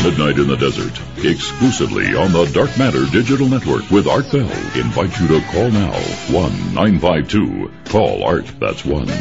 Midnight in the Desert, exclusively on the Dark Matter Digital Network with Art Bell. Invite you to call now, 1-952. Call Art, that's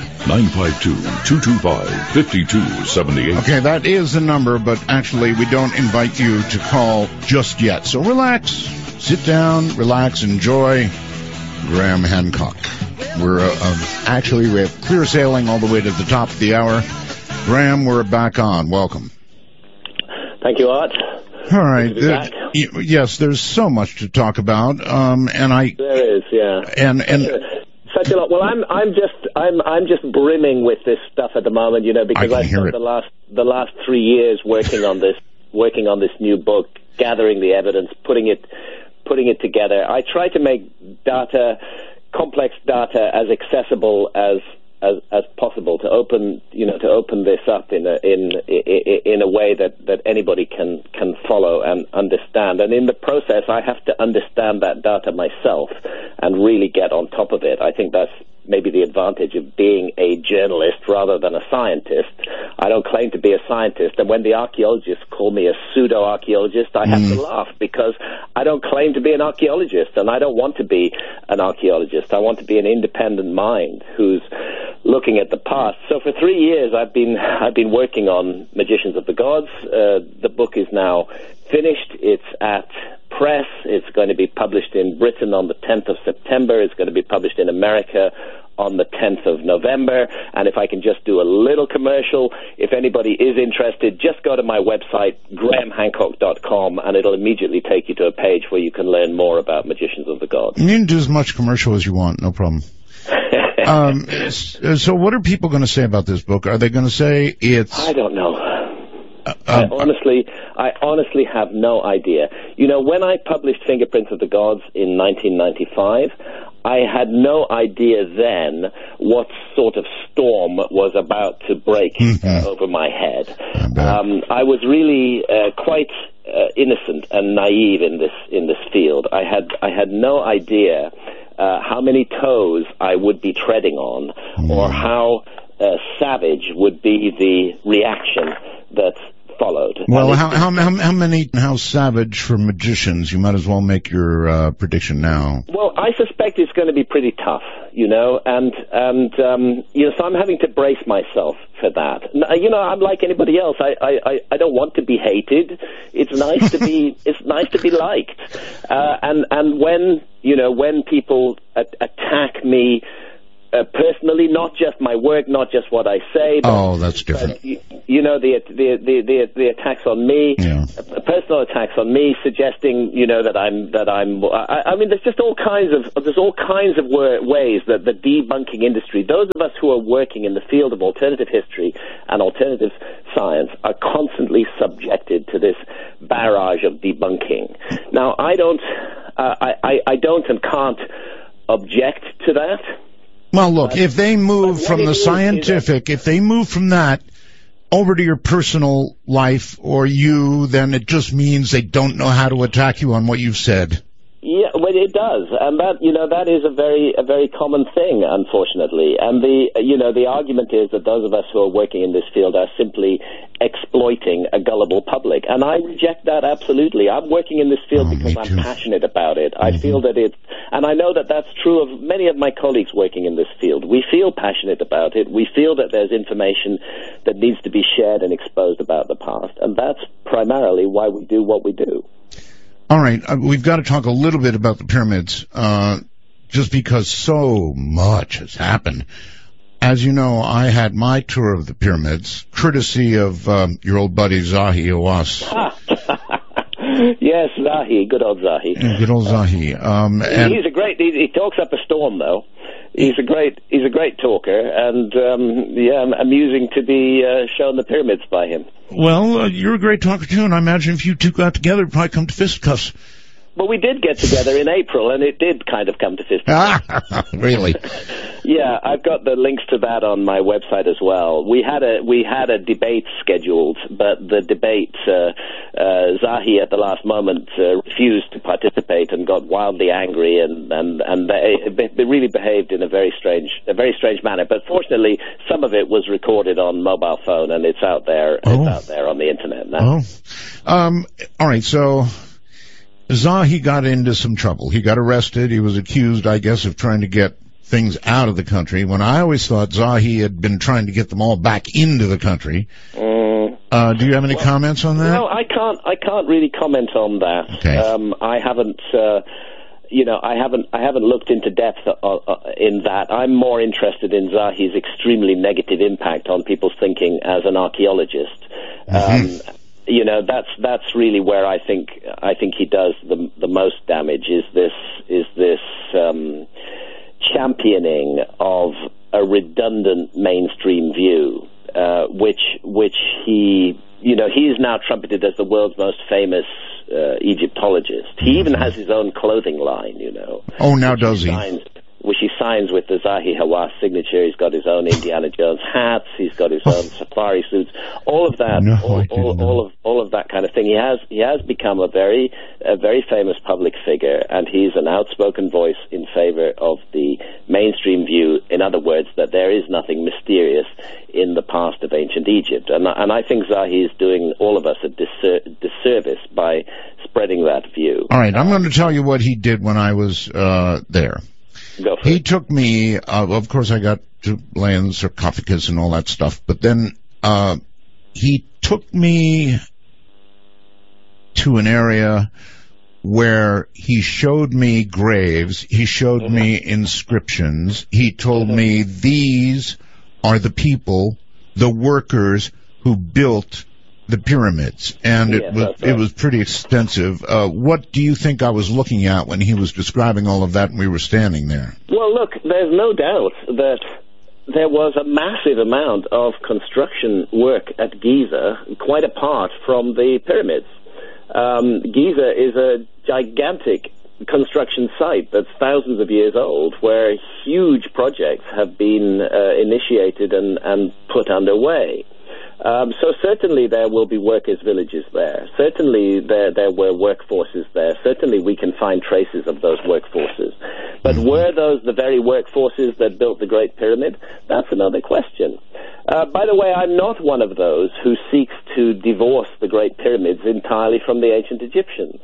1-952-225-5278. Okay, that is the number, but actually we don't invite you to call just yet. So relax, sit down, relax, enjoy Graham Hancock. We're we have clear sailing all the way to the top of the hour. Graham, we're back on. Welcome. Thank you, Art. All right. Yes, there's so much to talk about, there is, yeah, and such a lot. Well, I'm just brimming with this stuff at the moment, because I spent the last 3 years working on this new book, gathering the evidence, putting it together. I try to make complex data, as accessible as possible, to open this up in a way that anybody can follow and understand. And in the process, I have to understand that data myself and really get on top of it. I think that's maybe the advantage of being a journalist rather than a scientist. I don't claim to be a scientist, and when the archaeologists call me a pseudo-archaeologist, I have to laugh, because I don't claim to be an archaeologist, and I don't want to be an archaeologist. I want to be an independent mind who's looking at the past. So for 3 years, I've been working on Magicians of the Gods. The book is now finished. It's at press. It's going to be published in Britain on the 10th of September. It's going to be published in America on the 10th of November. And if I can just do a little commercial, if anybody is interested, just go to my website, grahamhancock.com, and it'll immediately take you to a page where you can learn more about Magicians of the Gods. You can do as much commercial as you want, no problem. So what are people going to say about this book? Are they going to say it's... I don't know. I honestly have no idea. When I published Fingerprints of the Gods in 1995, I had no idea then what sort of storm was about to break over my head. I was really quite innocent and naive in this field. I had no idea how many toes I would be treading on, or how savage would be the reaction that followed. Well, how savage for magicians? You might as well make your prediction now. Well, I suspect it's going to be pretty tough, so I'm having to brace myself for that. I'm like anybody else. I don't want to be hated. It's nice to be liked. And when people attack me personally, not just my work, not just what I say. But, that's different. The attacks on me, personal attacks on me, suggesting that I'm. I mean, there's just all kinds of ways that the debunking industry, those of us who are working in the field of alternative history and alternative science, are constantly subjected to this barrage of debunking. Now, I don't and can't object to that. Well, look, if they move from the scientific, if they move from that over to your personal life or you, then it just means they don't know how to attack you on what you've said. Yeah, well, it does, and that is a very common thing, unfortunately. And the argument is that those of us who are working in this field are simply exploiting a gullible public, and I reject that absolutely. I'm working in this field because I'm passionate about it. I feel that and I know that that's true of many of my colleagues working in this field. We feel passionate about it. We feel that there's information that needs to be shared and exposed about the past, and that's primarily why we do what we do. All right, we've got to talk a little bit about the pyramids, just because so much has happened. As you know, I had my tour of the pyramids, courtesy of your old buddy Zahi Hawass. Yes, Zahi, good old Zahi. Good old Zahi. And he's a great. He talks up a storm, though. He's a great talker, and amusing to be shown the pyramids by him. Well, you're a great talker too, and I imagine if you two got together, it'd probably come to fisticuffs. Well, we did get together in April, and it did kind of come to fisticuffs. Really? Yeah, I've got the links to that on my website as well. We had a debate scheduled, but the debate, Zahi at the last moment refused to participate and got wildly angry, and they really behaved in a very strange manner. But fortunately, some of it was recorded on mobile phone, and it's out there. It's out there on the internet now. All right. So Zahi got into some trouble. He got arrested. He was accused, I guess, of trying to get things out of the country, when I always thought Zahi had been trying to get them all back into the country. Do you have any comments on that? No, I can't really comment on that. Okay. I haven't, I haven't looked into depth in that. I'm more interested in Zahi's extremely negative impact on people's thinking as an archaeologist. That's really where I think he does the most damage. Is this championing of a redundant mainstream view, which he is now trumpeted as the world's most famous Egyptologist. He even has his own clothing line, Oh, now does he? Which he signs with the Zahi Hawass signature. He's got his own Indiana Jones hats. He's got his own safari suits. All of that, all of that kind of thing. He has become a very famous public figure, and he's an outspoken voice in favor of the mainstream view. In other words, that there is nothing mysterious in the past of ancient Egypt. And I think Zahi is doing all of us a disservice by spreading that view. All right, I'm going to tell you what he did when I was there. He took me, of course I got to lay in the sarcophagus and all that stuff, but then he took me to an area where he showed me graves, he showed me inscriptions, he told me these are the people, the workers who built the pyramids, and it was pretty extensive. What do you think I was looking at when he was describing all of that and we were standing there? Well, look, there's no doubt that there was a massive amount of construction work at Giza, quite apart from the pyramids. Giza is a gigantic construction site that's thousands of years old, where huge projects have been initiated and put underway. So certainly there will be workers' villages there. Certainly there were workforces there. Certainly we can find traces of those workforces. But were those the very workforces that built the Great Pyramid? That's another question. By the way, I'm not one of those who seeks to divorce the Great Pyramids entirely from the ancient Egyptians.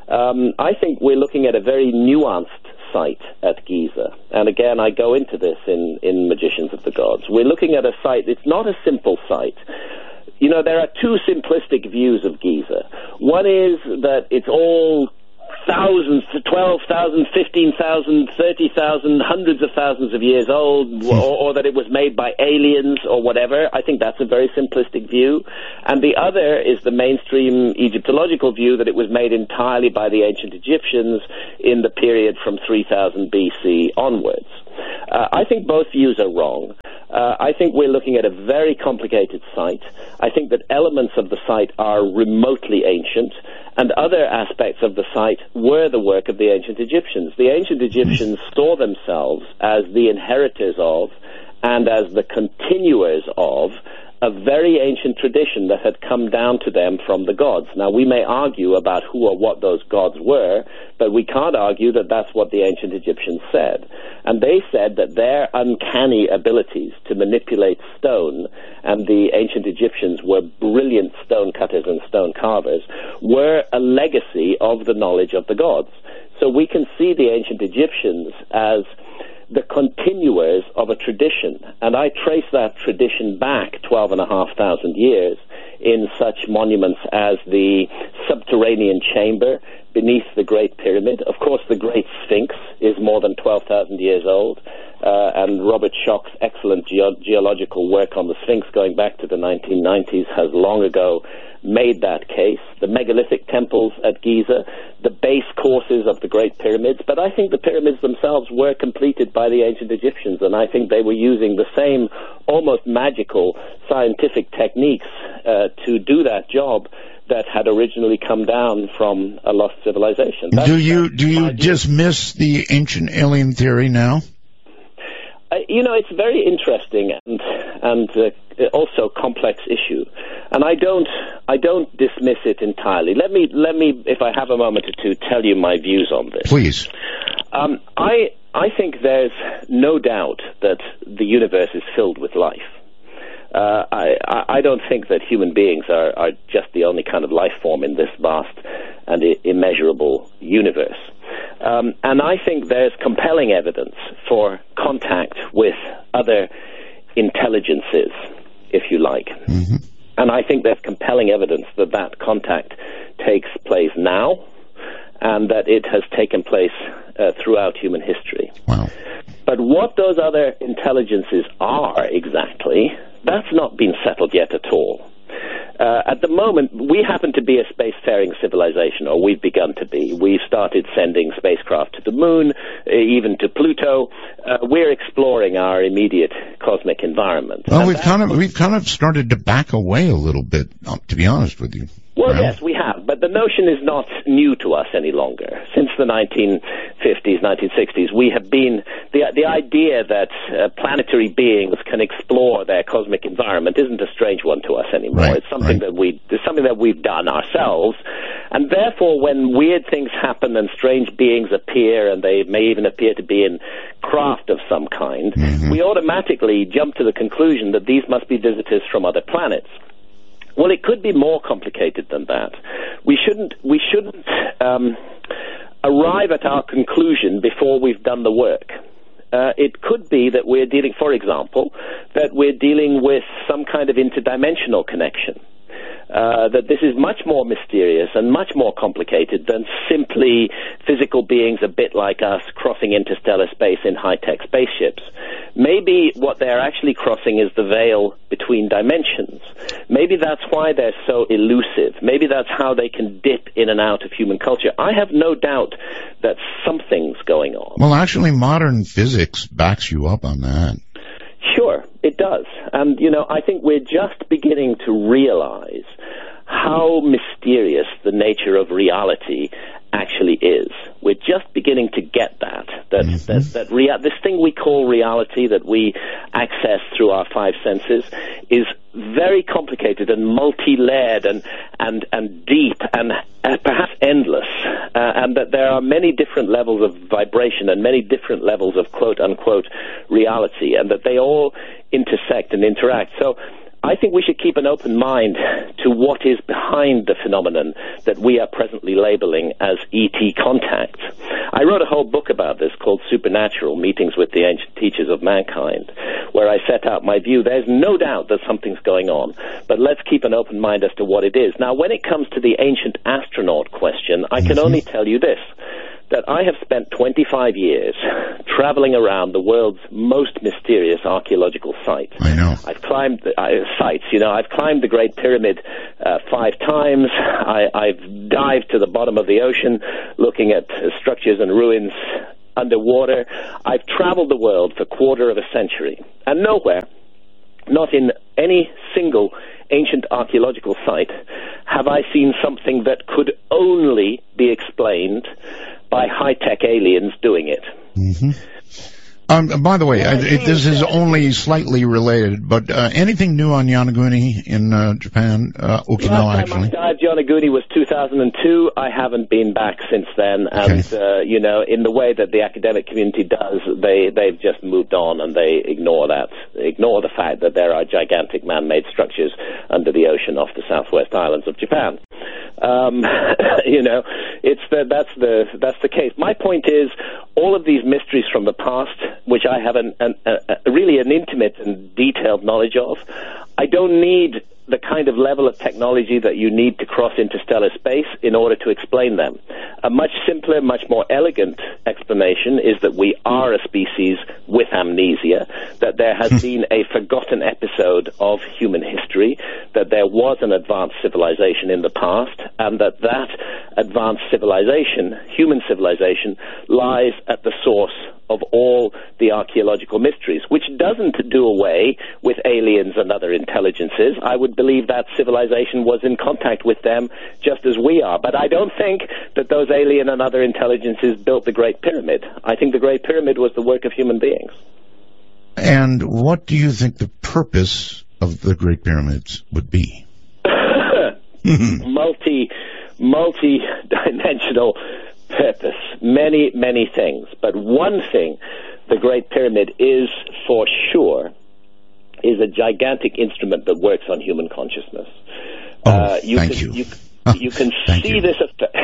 I think we're looking at a very nuanced site at Giza. And again, I go into this in Magicians of the Gods. We're looking at a site, it's not a simple site. There are two simplistic views of Giza. One is that it's all thousands, 12,000, 15,000, 30,000, hundreds of thousands of years old, or that it was made by aliens or whatever. I think that's a very simplistic view. And the other is the mainstream Egyptological view that it was made entirely by the ancient Egyptians in the period from 3000 BC onwards. I think both views are wrong. I think we're looking at a very complicated site. I think that elements of the site are remotely ancient, and other aspects of the site were the work of the ancient Egyptians. The ancient Egyptians saw themselves as the inheritors of and as the continuers of a very ancient tradition that had come down to them from the gods. Now, we may argue about who or what those gods were, but we can't argue that that's what the ancient Egyptians said. And they said that their uncanny abilities to manipulate stone, and the ancient Egyptians were brilliant stone cutters and stone carvers, were a legacy of the knowledge of the gods. So we can see the ancient Egyptians as the continuers of a tradition, and I trace that tradition back 12,500 years in such monuments as the subterranean chamber beneath the Great Pyramid. Of course, the Great Sphinx is more than 12,000 years old, and Robert Schoch's excellent geological work on the Sphinx going back to the 1990s has long ago made that case. The megalithic temples at Giza, the base courses of the Great Pyramids, but I think the pyramids themselves were completed by the ancient Egyptians, and I think they were using the same almost magical scientific techniques to do that job that had originally come down from a lost civilization. Do you dismiss the ancient alien theory now? It's very interesting and also complex issue, and I don't dismiss it entirely. Let me, if I have a moment or two, tell you my views on this. Please. I think there's no doubt that the universe is filled with life. I don't think that human beings are just the only kind of life form in this vast and immeasurable universe. And I think there's compelling evidence for contact with other intelligences, if you like. Mm-hmm. And I think there's compelling evidence that that contact takes place now and that it has taken place throughout human history. Wow. But what those other intelligences are exactly, that's not been settled yet at all. At the moment, we happen to be a spacefaring civilization, or we've begun to be. We've started sending spacecraft to the moon, even to Pluto. We're exploring our immediate cosmic environment. Well, we've kind of started to back away a little bit, to be honest with you. Well, yes, we have, but the notion is not new to us any longer. Since the 1950s, 1960s, we have been the idea that planetary beings can explore their cosmic environment isn't a strange one to us anymore. Right, it's something that we've done ourselves, and therefore, when weird things happen and strange beings appear, and they may even appear to be in craft of some kind, mm-hmm. we automatically jump to the conclusion that these must be visitors from other planets. Well, it could be more complicated than that. We shouldn't arrive at our conclusion before we've done the work. It could be that we're dealing, for example, that we're dealing with some kind of interdimensional connection. That this is much more mysterious and much more complicated than simply physical beings a bit like us crossing interstellar space in high-tech spaceships. Maybe what they're actually crossing is the veil between dimensions. Maybe that's why they're so elusive. Maybe that's how they can dip in and out of human culture. I have no doubt that something's going on. Well, actually, modern physics backs you up on that. Sure, it does. And, I think we're just beginning to realize how mysterious the nature of reality actually is. We're just beginning to get this thing we call reality that we access through our five senses is very complicated and multi-layered and deep and perhaps endless, and that there are many different levels of vibration and many different levels of quote-unquote reality, and that they all intersect and interact. So I think we should keep an open mind to what is behind the phenomenon that we are presently labeling as ET contact. I wrote a whole book about this called Supernatural, Meetings with the Ancient Teachers of Mankind, where I set out my view. There's no doubt that something's going on, but let's keep an open mind as to what it is. Now, when it comes to the ancient astronaut question, I can only tell you this, that I have spent 25 years traveling around the world's most mysterious archaeological sites. I know. I've climbed sites. I've climbed the Great Pyramid 5 times. I've dived to the bottom of the ocean, looking at structures and ruins underwater. I've traveled the world for a quarter of a century, and nowhere, not in any single ancient archaeological site, have I seen something that could only be explained by high-tech aliens doing it. Mm-hmm. By the way, this is only slightly related, but anything new on Yonaguni in Japan? Okinawa, actually. Last time I dived Yonaguni was 2002. I haven't been back since then, and in the way that the academic community does, they've just moved on and they ignore the fact that there are gigantic man-made structures under the ocean off the southwest islands of Japan. That's the case. My point is, all of these mysteries from the past, which I have really an intimate and detailed knowledge of, I don't need the kind of level of technology that you need to cross interstellar space in order to explain them. A much simpler, much more elegant explanation is that we are a species with amnesia, that there has been a forgotten episode of human history, that there was an advanced civilization in the past, and that advanced civilization, human civilization, lies at the source of all the archaeological mysteries, which doesn't do away with aliens and other intelligences. I would believe that civilization was in contact with them just as we are. But I don't think that those alien and other intelligences built the Great Pyramid. I think the Great Pyramid was the work of human beings. And what do you think the purpose of the Great Pyramids would be? Multi-dimensional purpose. Many, many things. But one thing the Great Pyramid is for sure is a gigantic instrument that works on human consciousness. You can see this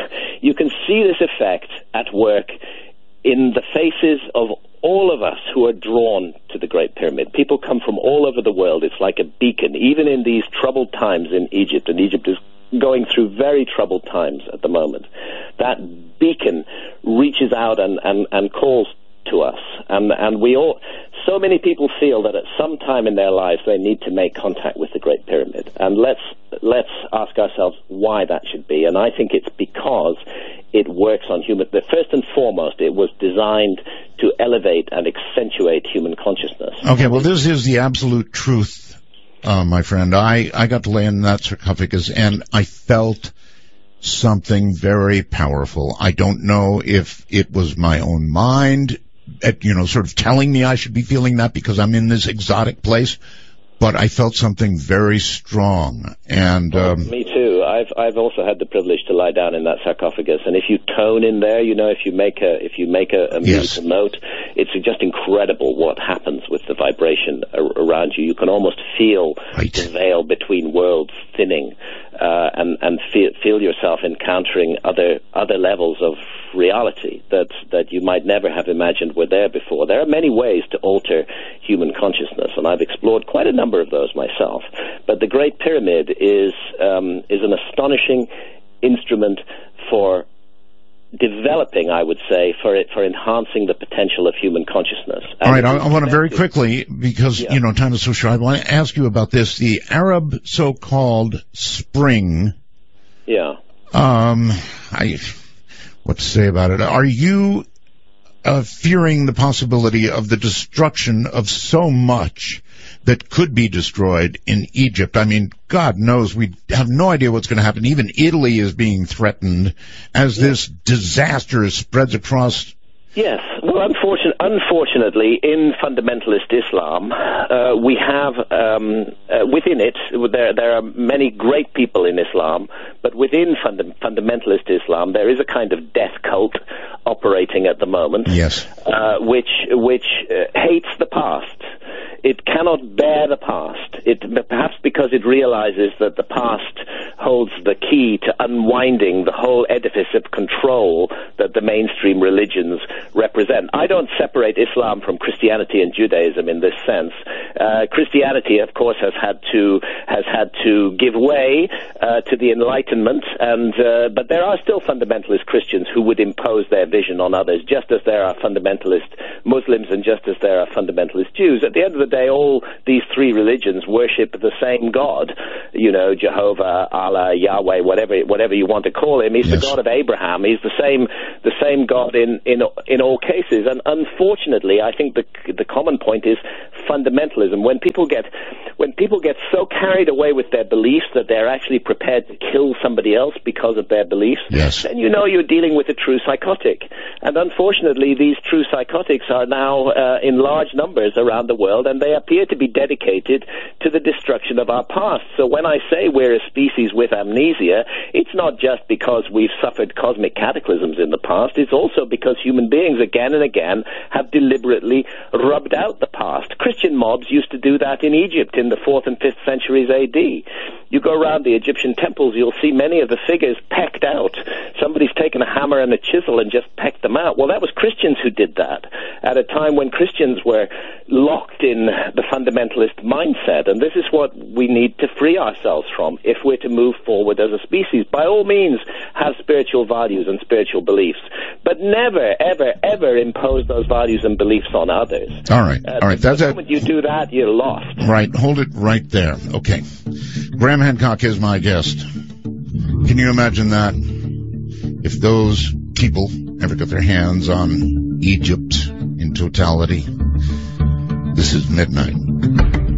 effect at work in the faces of all of us who are drawn to the Great Pyramid. People come from all over the world. It's like a beacon, even in these troubled times in Egypt, and Egypt is going through very troubled times at the moment. That beacon reaches out and calls to us, and we all, so many people feel that at some time in their lives they need to make contact with the Great Pyramid. And let's ask ourselves why that should be. And I think it's because it works on human. First and foremost, it was designed to elevate and accentuate human consciousness. Okay, well, this is the absolute truth, my friend. I got to lay in that sarcophagus, and I felt something very powerful. I don't know if it was my own mind, sort of telling me I should be feeling that because I'm in this exotic place, but I felt something very strong. And me too. I've also had the privilege to lie down in that sarcophagus, and if you tone in there, if you make a musical note, it's just incredible what happens with the vibration around you. You can almost feel the veil between worlds thinning, and feel yourself encountering other levels of reality that you might never have imagined were there before. There are many ways to alter human consciousness, and I've explored quite a number of those myself. But the Great Pyramid is an astonishing instrument for developing, I would say, for enhancing the potential of human consciousness. All right, I want to very quickly, because, time is so short, I want to ask you about this. The Arab so-called Spring. Yeah. What to say about it? Are you fearing the possibility of the destruction of so much that could be destroyed in Egypt? I mean, God knows, we have no idea what's going to happen. Even Italy is being threatened as this disaster spreads across. Yes. Well, unfortunately, in fundamentalist Islam, we have within it, there are many great people in Islam, but within fundamentalist Islam, there is a kind of death cult operating at the moment. Yes. Which hates the past. It cannot bear the past. Perhaps because it realizes that the past holds the key to unwinding the whole edifice of control that the mainstream religions represent. I don't separate Islam from Christianity and Judaism in this sense. Christianity, of course, has had to give way to the Enlightenment, but there are still fundamentalist Christians who would impose their vision on others, just as there are fundamentalist Muslims and just as there are fundamentalist Jews. At the end of the day, all these three religions worship the same God. Jehovah, Allah, Yahweh, whatever you want to call him. He's the God of Abraham. He's the same God in all cases. And unfortunately, I think the common point is fundamentalism. When people get so carried away with their beliefs that they're actually prepared to kill somebody else because of their beliefs, then you're dealing with a true psychotic. And unfortunately, these true psychotics are now in large numbers around the world, and they appear to be dedicated to the destruction of our past. So when I say we're a species with amnesia, it's not just because we've suffered cosmic cataclysms in the past, it's also because human beings again and again have deliberately rubbed out the past. Christian mobs used to do that in Egypt in the 4th and 5th centuries AD. You go around the Egyptian temples, you'll see many of the figures pecked out. Somebody's taken a hammer and a chisel and just pecked them out. Well, that was Christians who did that at a time when Christians were locked in the fundamentalist mindset, and this is what we need to free ourselves from if we're to move forward as a species. By all means, have spiritual values and spiritual beliefs, but never, ever, ever impose those values and beliefs on others. All right. The moment you do that, you're lost. Right. Hold it right there. Okay. Graham Hancock is my guest. Can you imagine that? If those people ever got their hands on Egypt in totality. This is Midnight